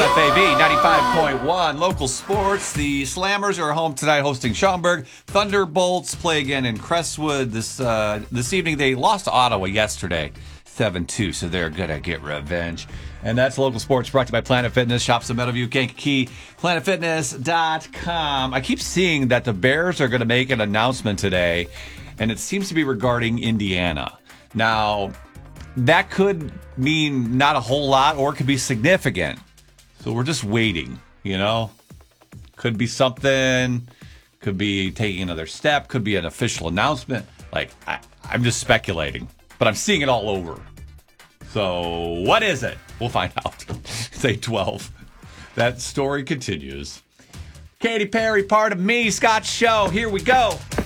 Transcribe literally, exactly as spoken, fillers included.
F A B ninety-five point one. Local sports. The Slammers are home tonight hosting Schaumburg. Thunderbolts play again in Crestwood this uh, this evening. They lost to Ottawa yesterday, seven two, so they're going to get revenge. And that's local sports brought to you by Planet Fitness. Shops in Meadowview, Kankakee, planet fitness dot com. I keep seeing that the Bears are going to make an announcement today, and it seems to be regarding Indiana. Now, that could mean not a whole lot, or it could be significant. So we're just waiting, you know? Could be something, could be taking another step, could be an official announcement. Like, I, I'm just speculating, but I'm seeing it all over. So what is it? We'll find out. It's eight twelve. That story continues. Katy Perry, part of me, Scott Show. Here we go.